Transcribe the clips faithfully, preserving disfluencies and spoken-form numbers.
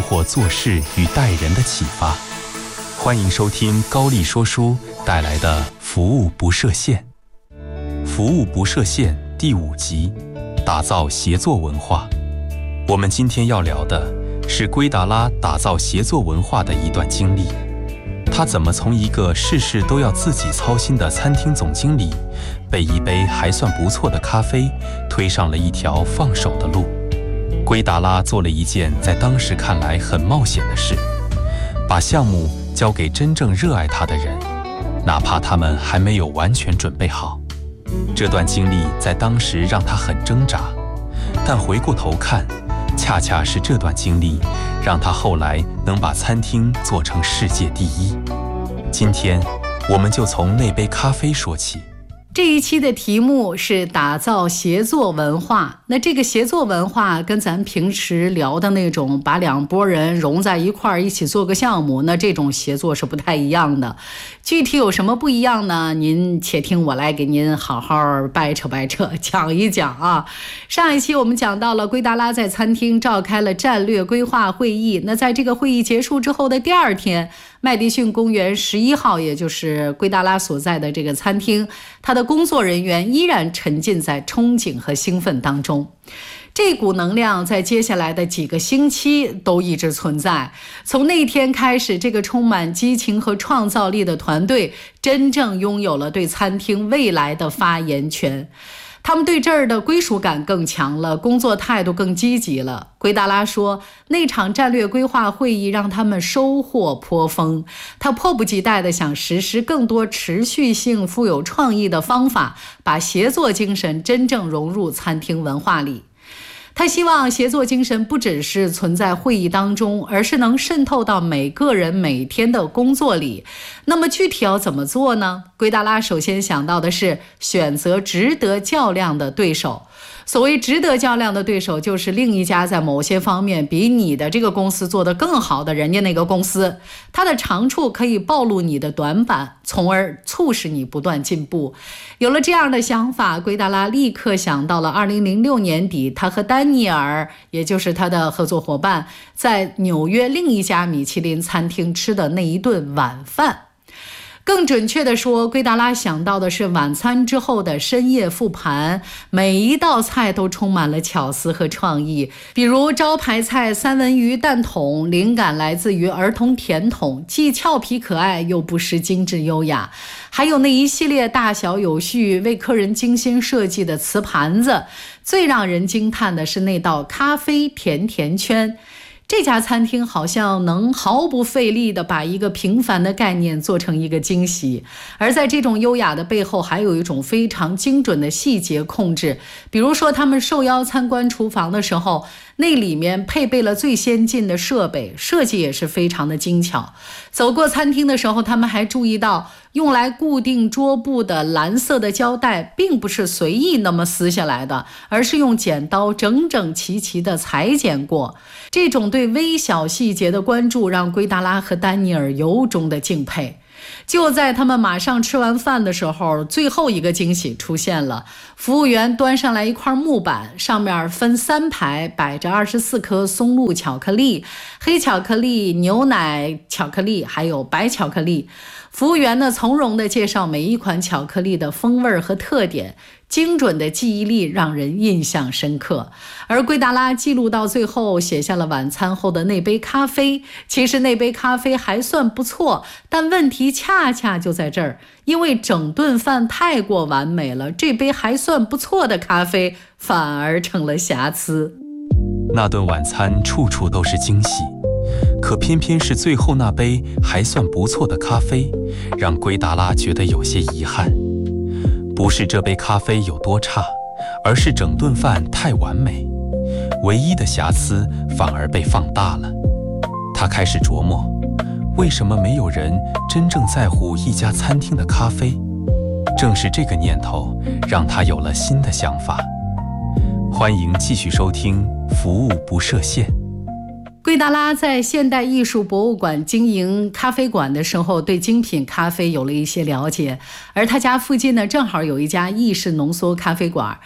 获做事与待人的启发。欢迎收听高丽说书带来的服务不设限。服务不设限第五集，打造协作文化。我们今天要聊的是圭达拉打造协作文化的一段经历。他怎么从一个事事都要自己操心的餐厅总经理，被一杯还算不错的咖啡推上了一条放手的路。圭达拉做了一件在当时看来很冒险的事，把项目交给真正热爱他的人，哪怕他们还没有完全准备好。这段经历在当时让他很挣扎，但回过头看，恰恰是这段经历让他后来能把餐厅做成世界第一。今天我们就从那杯咖啡说起。 这一期的题目是打造协作文化。那这个协作文化跟咱平时聊的那种把两拨人融在一块儿一起做个项目，那这种协作是不太一样的。具体有什么不一样呢？您且听我来给您好好掰扯掰扯讲一讲啊。上一期我们讲到了圭达拉在餐厅召开了战略规划会议，那在这个会议结束之后的第二天，麦迪逊公园十一号，也就是圭达拉所在的这个餐厅，他的工作人员依然沉浸在憧憬和兴奋当中。这股能量在接下来的几个星期都一直存在。从那天开始，这个充满激情和创造力的团队真正拥有了对餐厅未来的发言权。他们对这儿的归属感更强了，工作态度更积极了。圭达拉说，那场战略规划会议让他们收获颇丰，他迫不及待地想实施更多持续性、富有创意的方法，把协作精神真正融入餐厅文化里。他希望协作精神不只是存在会议当中，而是能渗透到每个人每天的工作里。那么具体要怎么做呢？圭达拉首先想到的是选择值得较量的对手。所谓值得较量的对手，就是另一家在某些方面比你的这个公司做得更好的人家那个公司，它的长处可以暴露你的短板，从而促使你不断进步。有了这样的想法，圭达拉立刻想到了二零零六年底，他和丹尼尔，也就是他的合作伙伴，在纽约另一家米其林餐厅吃的那一顿晚饭。更准确地说，圭达拉想到的是晚餐之后的深夜复盘，每一道菜都充满了巧思和创意。比如招牌菜三文鱼蛋筒，灵感来自于儿童甜筒，既俏皮可爱又不失精致优雅。还有那一系列大小有序、为客人精心设计的瓷盘子。最让人惊叹的是那道咖啡甜甜圈。这家餐厅好像能毫不费力地把一个平凡的概念做成一个惊喜，而在这种优雅的背后，还有一种非常精准的细节控制。比如说他们受邀参观厨房的时候，那里面配备了最先进的设备，设计也是非常的精巧。走过餐厅的时候，他们还注意到用来固定桌布的蓝色的胶带并不是随意那么撕下来的，而是用剪刀整整齐齐地裁剪过。这种对微小细节的关注让圭达拉和丹尼尔由衷的敬佩。就在他们马上吃完饭的时候，最后一个惊喜出现了。服务员端上来一块木板，上面分三排摆着二十四颗松露巧克力、黑巧克力、牛奶巧克力还有白巧克力。服务员呢，从容地介绍每一款巧克力的风味和特点，精准的记忆力让人印象深刻。而圭达拉记录到最后，写下了晚餐后的那杯咖啡。其实那杯咖啡还算不错，但问题恰恰就在这儿，因为整顿饭太过完美了，这杯还算不错的咖啡反而成了瑕疵。 那顿晚餐处处都是惊喜，可偏偏是最后那杯还算不错的咖啡，让圭达拉觉得有些遗憾。不是这杯咖啡有多差，而是整顿饭太完美，唯一的瑕疵反而被放大了。他开始琢磨，为什么没有人真正在乎一家餐厅的咖啡？正是这个念头，让他有了新的想法。欢迎继续收听服务不设限。 圭达拉在现代艺术博物馆经营咖啡馆的时候，对精品咖啡有了一些了解，而他家附近呢，正好有一家意式浓缩咖啡馆。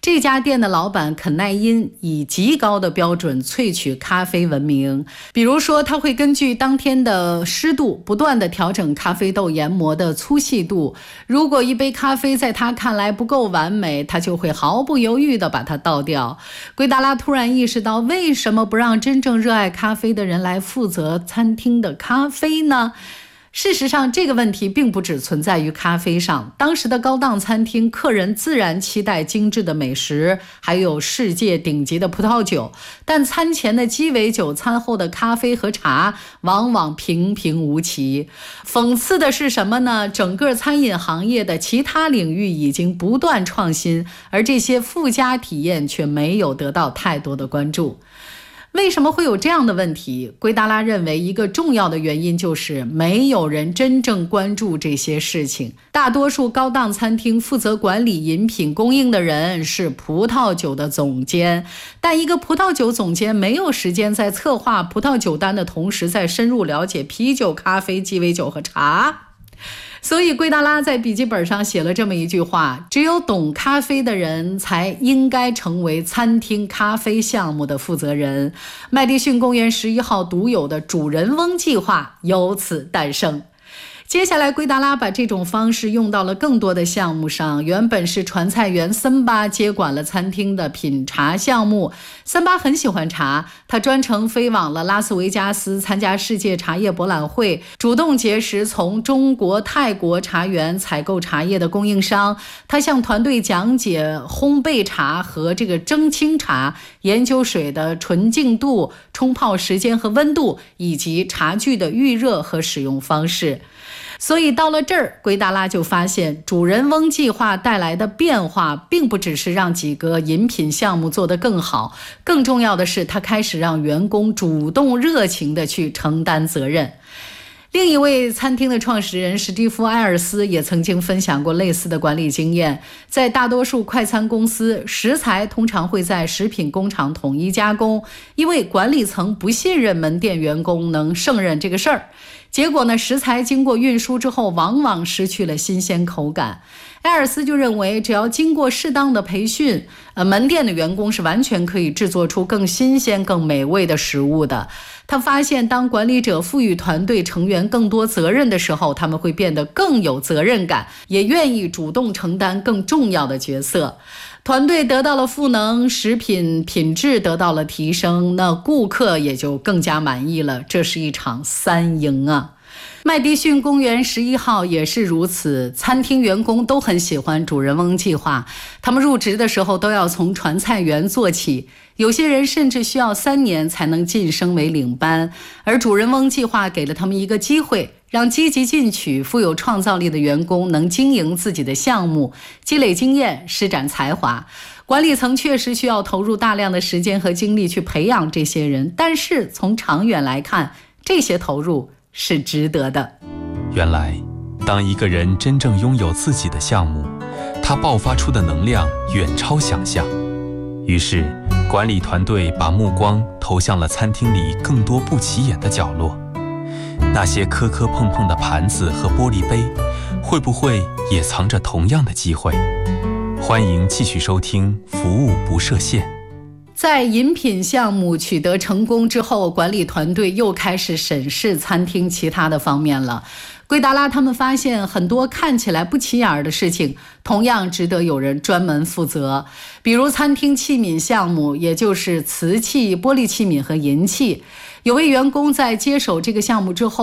这家店的老板肯奈因以极高的标准萃取咖啡闻名，比如说他会根据当天的湿度不断地调整咖啡豆研磨的粗细度，如果一杯咖啡在他看来不够完美，他就会毫不犹豫地把它倒掉。圭达拉突然意识到，为什么不让真正热爱咖啡的人来负责餐厅的咖啡呢？事实上，这个问题并不只存在于咖啡上。当时的高档餐厅，客人自然期待精致的美食，还有世界顶级的葡萄酒，但餐前的鸡尾酒、餐后的咖啡和茶往往平平无奇。讽刺的是什么呢？整个餐饮行业的其他领域已经不断创新，而这些附加体验却没有得到太多的关注。为什么会有这样的问题？圭达拉认为一个重要的原因就是没有人真正关注这些事情。大多数高档餐厅负责管理饮品供应的人是葡萄酒的总监，但一个葡萄酒总监没有时间在策划葡萄酒单的同时再深入了解啤酒、咖啡、鸡尾酒和茶。所以圭达拉在笔记本上写了这么一句话：只有懂咖啡的人才应该成为餐厅咖啡项目的负责人。麦迪逊公园十一号独有的主人翁计划由此诞生。接下来圭达拉把这种方式用到了更多的项目上。原本是传菜员森巴接管了餐厅的品茶项目。森巴很喜欢茶，他专程飞往了拉斯维加斯参加世界茶叶博览会，主动结识从中国、泰国茶园采购茶叶的供应商。他向团队讲解烘焙茶和这个蒸青茶研究水的纯净度、冲泡时间和温度，以及茶具的预热和使用方式。所以到了这儿，圭达拉就发现主人翁计划带来的变化并不只是让几个饮品项目做得更好，更重要的是他开始让员工主动热情地去承担责任。另一位餐厅的创始人史蒂夫·埃尔斯也曾经分享过类似的管理经验。在大多数快餐公司，食材通常会在食品工厂统一加工，因为管理层不信任门店员工能胜任这个事儿。结果呢，食材经过运输之后往往失去了新鲜口感。埃尔斯就认为，只要经过适当的培训，呃，门店的员工是完全可以制作出更新鲜、更美味的食物的。他发现，当管理者赋予团队成员更多责任的时候，他们会变得更有责任感，也愿意主动承担更重要的角色。团队得到了赋能，食品品质得到了提升，那顾客也就更加满意了。这是一场三赢啊！麦迪逊公园十一号也是如此，餐厅员工都很喜欢主人翁计划，他们入职的时候都要从传菜员做起，有些人甚至需要三年才能晋升为领班，而主人翁计划给了他们一个机会，让积极进取、富有创造力的员工能经营自己的项目，积累经验，施展才华。管理层确实需要投入大量的时间和精力去培养这些人，但是从长远来看，这些投入是值得的。 原来，当一个人真正拥有自己的项目，他爆发出的能量远超想象。于是，管理团队把目光投向了餐厅里更多不起眼的角落。那些磕磕碰碰的盘子和玻璃杯，会不会也藏着同样的机会？欢迎继续收听《服务不设限》。 在饮品项目取得成功之后，管理团队又开始审视餐厅其他的方面了。圭达拉他们发现很多看起来不起眼的事情，同样值得有人专门负责。比如餐厅器皿项目，也就是瓷器、玻璃器皿和银器。有位员工在接手这个项目之后，